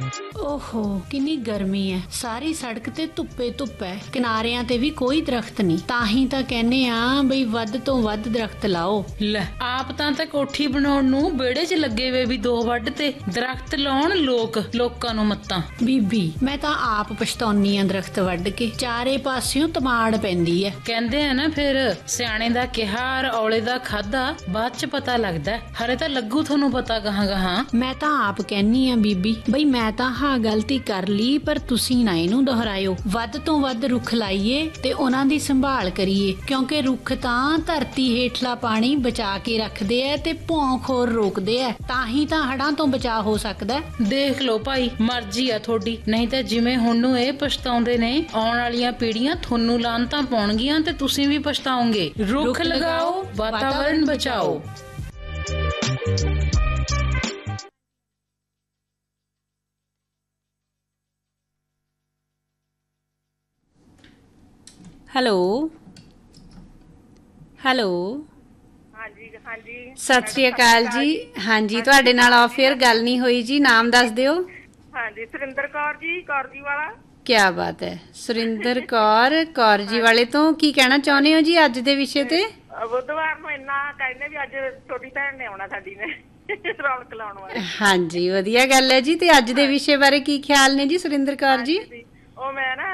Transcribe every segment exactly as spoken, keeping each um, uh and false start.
ਓਹੋ ਕਿੰਨੀ ਗਰਮੀ ਹੈ, ਸਾਰੀ ਸੜਕ ਤੇ ਧੁੱਪੇ ਧੁੱਪ ਹੈ, ਕਿਨਾਰਿਆਂ ਤੇ ਵੀ ਕੋਈ ਦਰਖਤ ਨਹੀਂ। ਤਾਂ ਹੀ ਤਾਂ ਕਹਿੰਨੇ ਆ ਬਈ ਵੱਧ ਤੋਂ ਵੱਧ ਦਰਖਤ ਲਾਓ। ਲੈ ਆਪ ਤਾਂ ਤੇ ਕੋਠੀ ਬਣਾਉਣ ਨੂੰ ਵਿਹੜੇ 'ਚ ਲੱਗੇ ਵੇ ਵੀ ਦੋ ਵੱਢ ਤੇ ਦਰਖਤ ਲਾਉਣ ਲੋਕ ਲੋਕਾਂ ਨੂੰ ਮੱਤਾਂ। ਬੀਬੀ ਮੈਂ ਤਾਂ ਆਪ ਪਛਤਾਉਣੀ ਆ ਦਰਖਤ ਵੱਢ ਕੇ, ਚਾਰੇ ਪਾਸਿਓਂ ਤਮਾੜ ਪੈਂਦੀ ਹੈ। ਕਹਿੰਦੇ ਆ ਨਾ ਫਿਰ ਸਿਆਣੇ ਦਾ ਕਿਹਾ ਔਲੇ ਦਾ ਖਾਦਾ ਬਾਅਦ 'ਚ ਪਤਾ ਲੱਗਦਾ, ਹਰੇ ਤਾਂ ਲੱਗੂ ਤੁਹਾਨੂੰ ਪਤਾ ਗਾਹਾਂ ਗਾਹਾਂ। ਮੈਂ ਤਾਂ ਆਪ ਕਹਿੰਨੀ ਆ ਬੀਬੀ ਬਈ ਮੈਂ ਤਾਂ ਹਾਂ ਗਲਤੀ ਕਰ ਲਈ, ਪਰ ਤੁਸੀਂ ਨਾ ਇਹਨੂੰ ਦੁਹਰਾਇਓ। ਵੱਧ ਤੋਂ ਵੱਧ ਰੁੱਖ ਲਾਈਏ ਤੇ ਉਹਨਾਂ ਦੀ ਸੰਭਾਲ ਕਰੀਏ, ਕਿਉਂਕਿ ਰੁੱਖ ਤਾਂ ਧਰਤੀ ਹੇਠਲਾ ਪਾਣੀ ਬਚਾ ਕੇ ਰੱਖਦੇ ਐ ਤੇ ਭੌਂਖੋਰ ਰੋਕਦੇ ਐ, ਤਾਂ ਹੀ ਤਾਂ ਹੜ੍ਹਾਂ ਤੋਂ ਬਚਾਅ ਹੋ ਸਕਦਾ। ਦੇਖ ਲਓ ਭਾਈ, ਮਰਜ਼ੀ ਆ ਤੁਹਾਡੀ, ਨਹੀਂ ਤਾਂ ਜਿਵੇਂ ਹੁਣ ਨੂੰ ਇਹ ਪਛਤਾਉਂਦੇ ਨੇ, ਆਉਣ ਵਾਲੀਆਂ ਪੀੜ੍ਹੀਆਂ ਤੁਹਾਨੂੰ ਲਾਹਨਤਾਂ ਪਾਉਣਗੀਆਂ ਤੇ ਤੁਸੀਂ ਵੀ ਪਛਤਾਓਗੇ। ਰੁੱਖ ਲਗਾਓ, ਵਾਤਾਵਰਨ ਬਚਾਓ। ਹੈਲੋ ਹੈਲੋ ਹਾਂਜੀ ਹਾਂਜੀ ਸਤਿ ਸ੍ਰੀ ਅਕਾਲ ਜੀ। ਹਾਂਜੀ ਤੁਹਾਡੇ ਨਾਲ ਆਫ ਏਅਰ ਗੱਲ ਨਹੀਂ ਹੋਈ ਜੀ, ਨਾਮ ਦੱਸ ਦਿਓ। ਹਾਂਜੀ ਸੁਰਿੰਦਰ ਕੌਰ ਜੀ, ਕੌਰ ਜੀ ਵਾਲਾ। ਕਿਆ ਬਾਤ ਹੈ, ਸੁਰਿੰਦਰ ਕੌਰ ਕੌਰ ਜੀ ਵਾਲੇ ਤੋਂ ਕੀ ਕਹਿਣਾ ਚਾਹੁੰਦੇ ਹੋ ਜੀ ਅੱਜ ਦੇ ਵਿਸ਼ੇ ਤੇ? ਬੁੱਧਵਾਰ ਨੂੰ ਇੰਨਾ ਕਹਿੰਦੇ ਵੀ ਅੱਜ ਛੋਟੀ ਭੈਣ ਨੇ ਆਉਣਾ ਸਾਡੀ ਨੇ ਰੌਣਕ ਲਾਉਣ ਵਾਲੇ। ਹਾਂਜੀ ਵਧੀਆ ਗੱਲ ਹੈ ਜੀ। ਤੇ ਅੱਜ ਦੇ ਵਿਸ਼ੇ ਬਾਰੇ ਕੀ ਖਿਆਲ ਨੇ ਜੀ ਸੁਰਿੰਦਰ ਕੌਰ ਜੀ? ਉਹ ਮੈਂ ਨਾ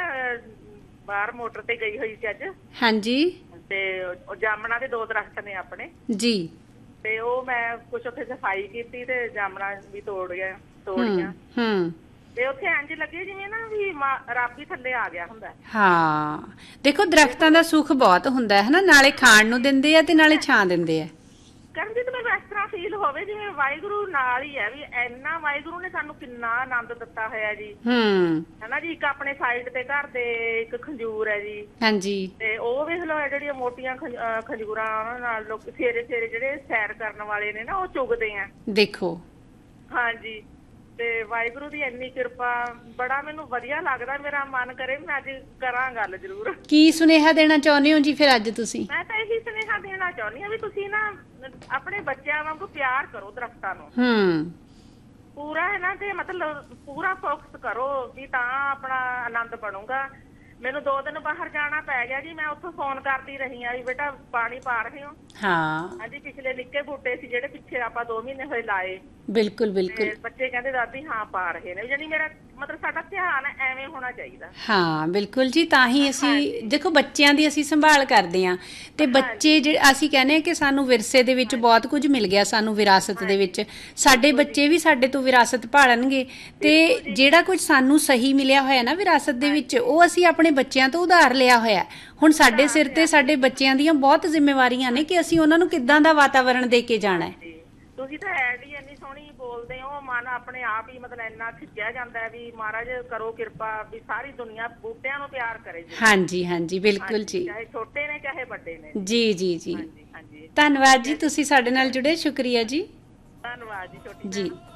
ਬਾਹਰ ਮੋਟਰ ਤੇ ਗਈ ਹੋਈ ਸੀ ਅੱਜ। ਹਾਂਜੀ। ਤੇ ਉਹ ਜਾਮਣਾ ਦੇ ਦੋ ਦਰਖਤ ਨੇ ਆਪਣੇ ਜੀ, ਤੇ ਉਹ ਮੈਂ ਕੁਛ ਉੱਥੇ ਸਫਾਈ ਕੀਤੀ ਤੇ ਜਾਮਣਾ ਵੀ ਤੋੜ ਗਿਆ ਤੋੜੀਆਂ। ਹੂੰ ਤੇ ਉੱਥੇ ਇੰਜ ਲੱਗੇ ਜਿਵੇਂ ਨਾ ਵੀ ਰੱਬ ਹੀ ਥੱਲੇ ਆ ਗਿਆ ਹੁੰਦਾ। ਹਾਂ ਦੇਖੋ ਦਰਖਤਾਂ ਦਾ ਸੁੱਖ ਬਹੁਤ ਹੁੰਦਾ ਹੈ ਨਾ, ਨਾਲੇ ਖਾਣ ਨੂੰ ਦਿੰਦੇ ਆ ਤੇ ਨਾਲੇ ਛਾਂ ਦਿੰਦੇ ਆ। ਕਰਮਜੀਤ ਮੈਨੂੰ ਇਸ ਤਰ੍ਹਾਂ ਫੀਲ ਹੋਵੇ ਜਿਵੇਂ ਵਾਹਿਗੁਰੂ ਨਾਲ ਹੀ ਹੈ, ਵੀ ਇੰਨਾ ਵਾਹਿਗੁਰੂ ਨੇ ਸਾਨੂੰ ਕਿੰਨਾ ਆਨੰਦ ਦਿੱਤਾ ਹੋਇਆ ਜੀ। ਹੂੰ ਹਨਾ ਜੀ। ਇੱਕ ਆਪਣੇ ਸਾਈਡ ਤੇ ਘਰ ਦੇ ਇੱਕ ਖੰਜੂਰ ਹੈ ਜੀ। ਹਾਂਜੀ। ਤੇ ਉਹ ਵੇਖ ਲਓ ਜਿਹੜੀਆਂ ਮੋਟੀਆਂ ਖੰਜੂਰਾਂ ਉਹਨਾਂ ਨਾਲ ਲੋਕ ਸਵੇਰੇ ਸਵੇਰੇ ਜਿਹੜੇ ਸੈਰ ਕਰਨ ਵਾਲੇ ਨੇ ਨਾ ਉਹ ਚੁਗਦੇ ਆ, ਦੇਖੋ। ਹਾਂਜੀ। ਤੇ ਵਾਹਿਗੁਰੂ ਦੀ ਇੰਨੀ ਕਿਰਪਾ, ਬੜਾ ਮੈਨੂੰ ਵਧੀਆ ਲੱਗਦਾ। ਮੇਰਾ ਮਨ ਕਰੇ ਮੈਂ ਅੱਜ ਕਰਾਂ ਗੱਲ ਜ਼ਰੂਰ। ਕੀ ਸੁਨੇਹਾ ਦੇਣਾ ਚਾਹੁੰਦੇ ਹੋ ਜੀ ਫਿਰ ਅੱਜ ਤੁਸੀਂ? ਮੈਂ ਤਾਂ ਇਹੀ ਸੁਨੇਹਾ ਦੇਣਾ ਚਾਹੁੰਦੀ ਹਾਂ ਵੀ ਤੁਸੀਂ ਨਾ ਆਪਣੇ ਬੱਚਿਆਂ ਵਾਂਗੂ ਪਿਆਰ ਕਰੋ ਦਰਖਤਾਂ ਨੂੰ। ਹੂੰ ਪੂਰਾ ਹੈ ਨਾ, ਤੇ ਮਤਲਬ ਪੂਰਾ ਫੋਕਸ ਕਰੋ ਵੀ ਤਾਂ ਆਪਣਾ ਆਨੰਦ ਬਣੂਗਾ। ਮੈਨੂੰ ਦੋ ਦਿਨ ਬਾਹਰ ਜਾਣਾ ਪੈ ਗਿਆ ਜੀ, ਮੈਂ ਉੱਥੋਂ ਫੋਨ ਕਰਦੀ ਰਹੀ ਆ ਵੀ ਬੇਟਾ ਪਾਣੀ ਪਾ ਰਹੇ ਹੋ? ਹਾਂ। ਹਾਂਜੀ ਪਿਛਲੇ ਨਿੱਕੇ ਬੂਟੇ ਸੀ ਜਿਹੜੇ ਪਿੱਛੇ ਆਪਾਂ ਦੋ ਮਹੀਨੇ ਹੋਏ ਲਾਏ। ਬਿਲਕੁਲ ਬਿਲਕੁਲ। ਬੱਚੇ ਕਹਿੰਦੇ ਦਾਦੀ ਹਾਂ ਪਾ ਰਹੇ ਨੇ, ਜਾਨੀ ਮੇਰਾ ਮਤਲਬ ਸਾਡਾ ਧਿਆਨ ਐਵੇਂ ਹੋਣਾ ਚਾਹੀਦਾ। ਹਾਂ ਬਿਲਕੁਲ ਜੀ। ਤਾਂ ਹੀ ਅਸੀਂ ਦੇਖੋ ਬੱਚਿਆਂ ਦੀ ਅਸੀਂ ਸੰਭਾਲ ਕਰਦੇ ਹਾਂ, ਤੇ ਬੱਚੇ ਜਿਹੜੇ ਅਸੀਂ ਕਹਿੰਦੇ ਹਾਂ ਕਿ ਸਾਨੂੰ ਵਿਰਸੇ ਦੇ ਵਿੱਚ ਬਹੁਤ ਕੁਝ ਮਿਲ ਗਿਆ, ਸਾਨੂੰ ਵਿਰਾਸਤ ਦੇ ਵਿੱਚ, ਸਾਡੇ ਬੱਚੇ ਵੀ ਸਾਡੇ ਤੋਂ ਵਿਰਾਸਤ ਭਾਲਣਗੇ। ਤੇ ਜਿਹੜਾ ਕੁਝ ਸਾਨੂੰ ਸਹੀ ਮਿਲਿਆ ਹੋਇਆ ਨਾ ਵਿਰਾਸਤ ਦੇ ਵਿੱਚ, ਉਹ ਅਸੀਂ ਆਪਣੇ ਬੱਚਿਆਂ ਤੋਂ ਉਧਾਰ ਲਿਆ ਹੋਇਆ। ਹੁਣ ਸਾਡੇ ਸਿਰ ਤੇ ਸਾਡੇ ਬੱਚਿਆਂ ਦੀਆਂ ਬਹੁਤ ਜ਼ਿੰਮੇਵਾਰੀਆਂ ਨੇ ਕਿ ਅਸੀਂ ਉਹਨਾਂ ਨੂੰ ਕਿੱਦਾਂ ਦਾ ਵਾਤਾਵਰਣ ਦੇ ਕੇ ਜਾਣਾ ਹੈ। ਤੁਸੀਂ ਤਾਂ ਐਡ ਹੀ ਇੰਨੀ ਸੋਹਣੀ ਬੋਲਦੇ ਹੋ, ਮਨ ਆਪਣੇ ਆਪ ਹੀ ਮਤਲਬ ਇੰਨਾ ਖਿੱਚਿਆ ਜਾਂਦਾ ਹੈ ਵੀ ਮਹਾਰਾਜ ਕਰੋ ਕਿਰਪਾ ਵੀ ਸਾਰੀ ਦੁਨੀਆ ਬੂਟਿਆਂ ਨੂੰ ਪਿਆਰ ਕਰੇ ਜੀ। ਹਾਂਜੀ ਹਾਂਜੀ ਬਿਲਕੁਲ ਜੀ, ਚਾਹੇ ਛੋਟੇ ਨੇ ਚਾਹੇ ਵੱਡੇ ਨੇ। ਜੀ ਜੀ ਜੀ। ਧੰਨਵਾਦ ਜੀ, ਤੁਸੀਂ ਸਾਡੇ ਨਾਲ ਜੁੜੇ, ਸ਼ੁਕਰੀਆ ਜੀ। ਧੰਨਵਾਦ ਜੀ ਛੋਟੀ ਜੀ।